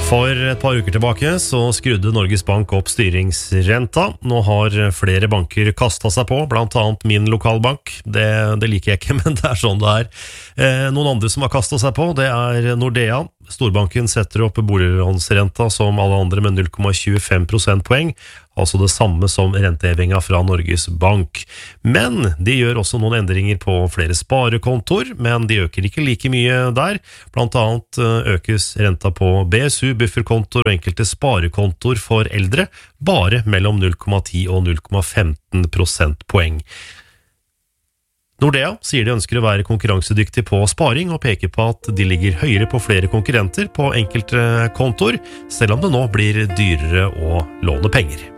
For et par uker tilbake så skrudde Norges Bank opp styringsrenta. Nå har flere banker kastet seg på, blant annet min lokalbank. Det liker jeg ikke, men det er sånn det er. Noen andre som har kastet seg på, det er Nordea. Storbanken setter opp boliglånsrenta som alle andre med 0,25 prosentpoeng, altså det samme som rentehevinga fra Norges Bank. Men de gjør også noen endringer på flere sparekontor, men de øker ikke like mye der. Blant annet økes renta på BSU, bufferkontor og enkelte sparekontor for eldre, bare mellom 0,10 og 0,15 prosentpoeng. Nordea sier de ønsker å være konkurransedyktig på sparing og peker på at de ligger høyere på flere konkurrenter på enkelte kontor, selv om det nå blir dyrere å låne penger.